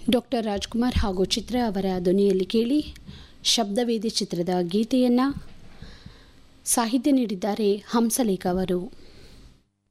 Doctor Rajkumar ಹಾಗೂ ಚಿತ್ರ ಅವರ ಧ್ವನಿಯಲ್ಲಿ ಕೇಳಿ ಶಬ್ದವೇದಿ ಚಿತ್ರದ ಗೀತೆಯನ್ನು. ಸಾಹಿತ್ಯ ನೀಡಿದ್ದಾರೆ ಹಂಸಲೇಖ ಅವರು.